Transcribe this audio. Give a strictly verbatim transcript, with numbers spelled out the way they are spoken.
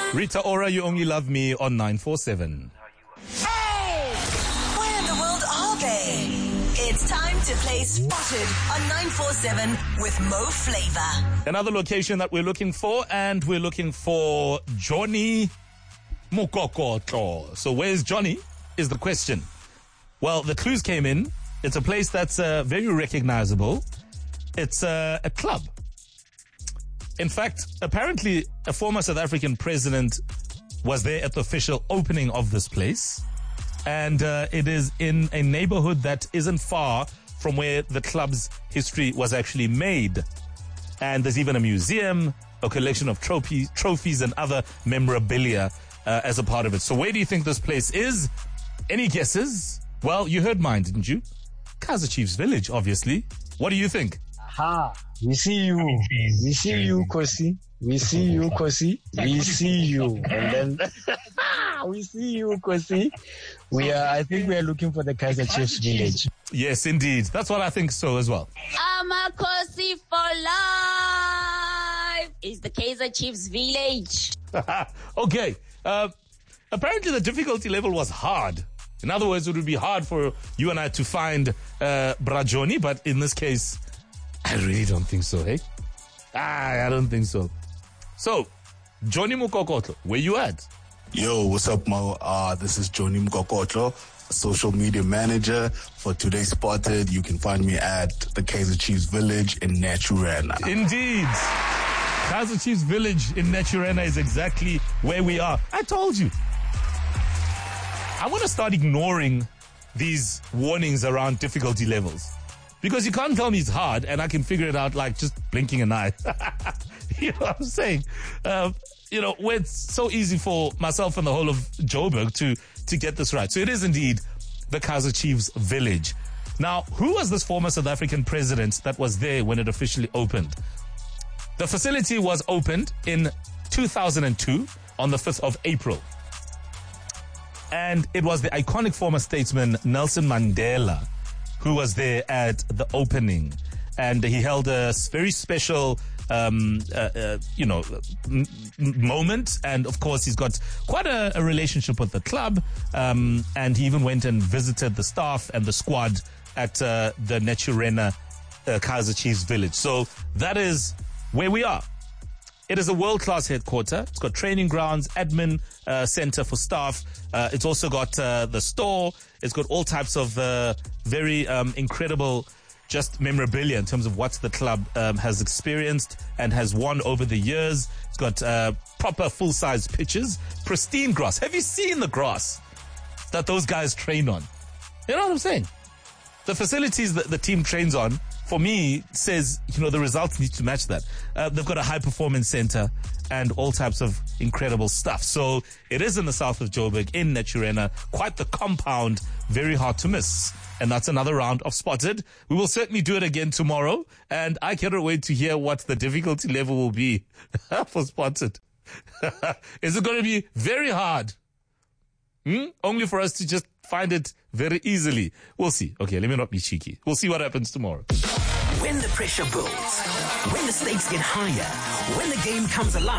Rita Ora, You Only Love Me on nine four seven. Oh! Where in the world are they? It's time to play Spotted on nine four seven with Mo Flava. Another location that we're looking for, and we're looking for Johnny Mukokotlo. So where's Johnny is the question. Well, the clues came in. It's a place that's uh, very recognizable. It's uh, a club. In fact, apparently a former South African president was there at the official opening of this place. And uh, it is in a neighborhood that isn't far from where the club's history was actually made. And there's even a museum, a collection of trophies, trophies and other memorabilia uh, as a part of it. So where do you think this place is? Any guesses? Well, you heard mine, didn't you? Kaizer Chiefs Village, obviously. What do you think? Ha! We see you. We see you, Kosi. We see you, Kosi. We see you. And then we see you, Kosi. We are, I think we are looking for the Kaizer Chiefs Village. Yes, indeed. That's what I think so as well. I'm a Kosi for life. Is the Kaizer Chiefs Village. Okay. Uh, apparently the difficulty level was hard. In other words, it would be hard for you and I to find uh, Brajoni, but in this case, I really don't think so, hey? Ah, I don't think so. So, Johnny Mukokotlo, where you at? Yo, what's up, Mo? Uh, this is Johnny Mukokotlo, social media manager for Today Spotted. You can find me at the Kaizer Chiefs Village in Naturena. Indeed. Kaizer Chiefs Village in Naturena is exactly where we are. I told you. I want to start ignoring these warnings around difficulty levels. Because you can't tell me it's hard and I can figure it out like just blinking an eye. You know what I'm saying? Uh, you know, where it's so easy for myself and the whole of Joburg to, to get this right. So it is indeed the Kaizer Chiefs Village. Now, who was this former South African president that was there when it officially opened? The facility was opened in two thousand two on the fifth of April. And it was the iconic former statesman Nelson Mandela who was there at the opening. And he held a very special, um, uh, uh, you know, m- m- moment. And of course, he's got quite a, a relationship with the club. Um, and he even went and visited the staff and the squad at uh, the Naturena uh, Kaizer Chiefs Village. So that is where we are. It is a world-class headquarter. It's got training grounds, admin uh, center for staff. Uh, it's also got uh, the store. It's got all types of uh, very um, incredible just memorabilia in terms of what the club um, has experienced and has won over the years. It's got uh, proper full-size pitches, pristine grass. Have you seen the grass that those guys train on? You know what I'm saying? The facilities that the team trains on, for me, says, you know, the results need to match that. Uh, they've got a high performance center and all types of incredible stuff. So it is in the south of Joburg, in Naturena, quite the compound, very hard to miss. And that's another round of Spotted. We will certainly do it again tomorrow. And I cannot wait to hear what the difficulty level will be for Spotted. Is it going to be very hard? Hmm? Only for us to just find it very easily. We'll see. Okay, let me not be cheeky. We'll see what happens tomorrow. When the pressure builds, when the stakes get higher, when the game comes alive.